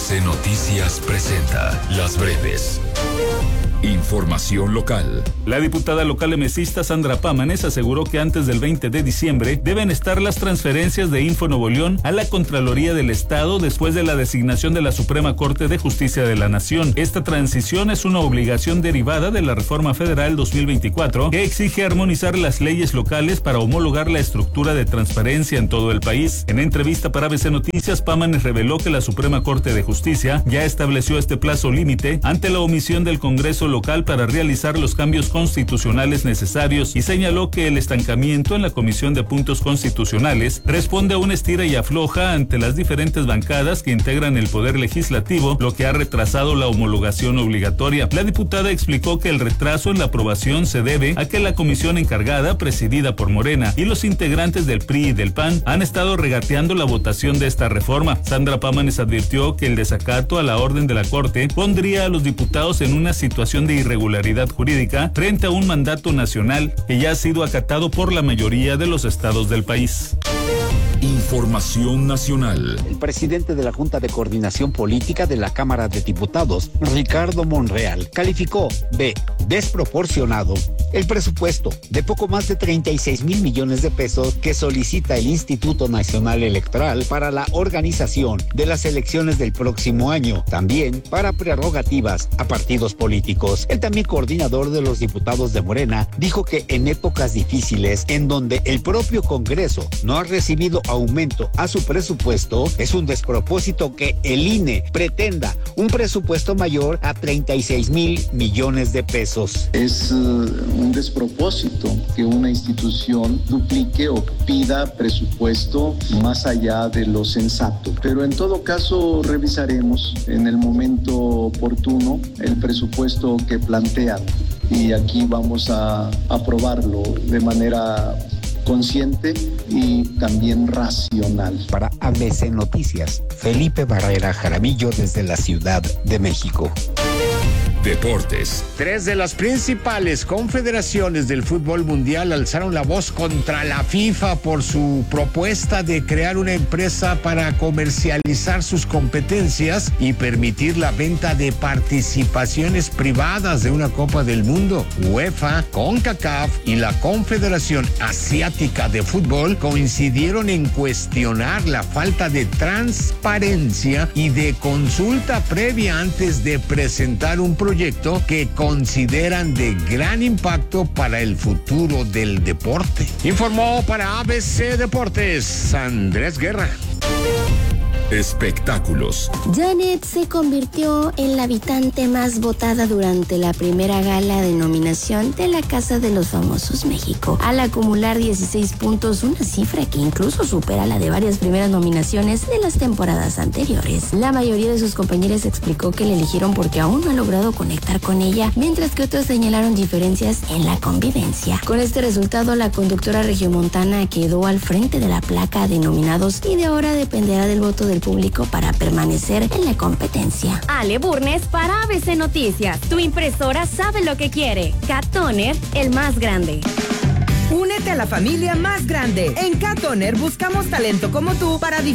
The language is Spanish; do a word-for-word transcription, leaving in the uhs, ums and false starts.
A B C Noticias presenta Las Breves. Información local. La diputada local emesista Sandra Pámanes aseguró que antes del veinte de diciembre deben estar las transferencias de Info Nuevo León a la Contraloría del Estado después de la designación de la Suprema Corte de Justicia de la Nación. Esta transición es una obligación derivada de la Reforma Federal dos mil veinticuatro que exige armonizar las leyes locales para homologar la estructura de transparencia en todo el país. En entrevista para A B C Noticias, Pámanes reveló que la Suprema Corte de Justicia ya estableció este plazo límite ante la omisión del Congreso local para realizar los cambios constitucionales necesarios y señaló que el estancamiento en la Comisión de Puntos Constitucionales responde a una estira y afloja ante las diferentes bancadas que integran el Poder Legislativo, lo que ha retrasado la homologación obligatoria. La diputada explicó que el retraso en la aprobación se debe a que la comisión encargada, presidida por Morena, y los integrantes del P R I y del P A N han estado regateando la votación de esta reforma. Sandra Pámanes advirtió que el desacato a la orden de la Corte pondría a los diputados en una situación de irregularidad jurídica frente a un mandato nacional que ya ha sido acatado por la mayoría de los estados del país. Información nacional. El presidente de la Junta de Coordinación Política de la Cámara de Diputados, Ricardo Monreal, calificó de desproporcionado el presupuesto de poco más de treinta y seis mil millones de pesos que solicita el Instituto Nacional Electoral para la organización de las elecciones del próximo año, también para prerrogativas a partidos políticos. El también coordinador de los diputados de Morena dijo que en épocas difíciles en donde el propio Congreso no ha recibido aumento a su presupuesto, es un despropósito que el I N E pretenda un presupuesto mayor a treinta y seis mil millones de pesos. Es uh, un despropósito que una institución duplique o pida presupuesto más allá de lo sensato. Pero en todo caso revisaremos en el momento oportuno el presupuesto que plantean y aquí vamos a aprobarlo de manera consciente y también racional. Para A B C Noticias, Felipe Barrera Jaramillo desde la Ciudad de México. Deportes. Tres de las principales confederaciones del fútbol mundial alzaron la voz contra la FIFA por su propuesta de crear una empresa para comercializar sus competencias y permitir la venta de participaciones privadas de una Copa del Mundo. UEFA, CONCACAF y la Confederación Asiática de Fútbol coincidieron en cuestionar la falta de transparencia y de consulta previa antes de presentar un proyecto que consideran de gran impacto para el futuro del deporte. Informó para A B C Deportes, Andrés Guerra. Espectáculos. Janet se convirtió en la habitante más votada durante la primera gala de nominación de la Casa de los Famosos México, al acumular dieciséis puntos, una cifra que incluso supera la de varias primeras nominaciones de las temporadas anteriores. La mayoría de sus compañeros explicó que la eligieron porque aún no ha logrado conectar con ella, mientras que otros señalaron diferencias en la convivencia. Con este resultado, la conductora regiomontana quedó al frente de la placa de nominados y de ahora dependerá del voto del público para permanecer en la competencia. Ale Burnes para A B C Noticias. Tu impresora sabe lo que quiere. Cat Toner, el más grande. Únete a la familia más grande. En Cat Toner buscamos talento como tú para